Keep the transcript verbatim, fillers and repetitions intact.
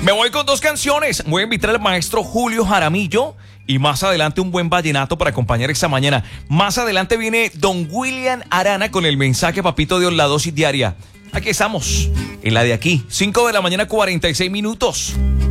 Me voy con dos canciones. Voy a invitar al maestro Julio Jaramillo y más adelante un buen vallenato para acompañar esta mañana. Más adelante viene Don William Arana con el mensaje Papito Dios, la dosis diaria. Aquí estamos, en la de aquí, cinco de la mañana, cuarenta y seis minutos.